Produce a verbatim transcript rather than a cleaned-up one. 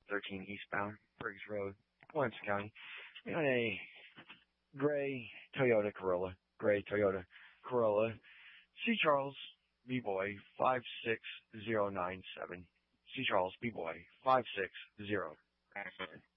thirteen eastbound, Briggs Road, Williamson County, in a gray Toyota Corolla, gray Toyota Corolla, C. Charles B. Boy five six zero nine seven, C. Charles B. Boy five six zero nine seven.